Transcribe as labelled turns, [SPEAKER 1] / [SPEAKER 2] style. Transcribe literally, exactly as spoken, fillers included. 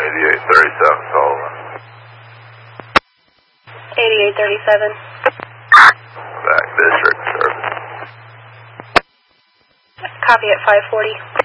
[SPEAKER 1] eighty-eight thirty-seven, Sullivan.
[SPEAKER 2] eighty-eight thirty-seven.
[SPEAKER 1] Back district service.
[SPEAKER 2] Copy at five forty.